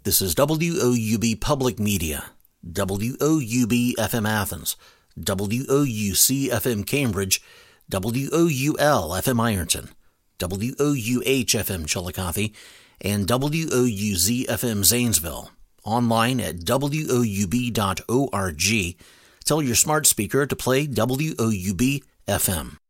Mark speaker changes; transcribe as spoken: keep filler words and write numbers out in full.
Speaker 1: This is W O U B Public Media, W O U B F M Athens, W O U C F M Cambridge, W O U L F M Ironton, W O U H F M Chillicothe, and W O U Z F M Zanesville. Online at W O U B dot org. Tell your smart speaker to play W O U B F M.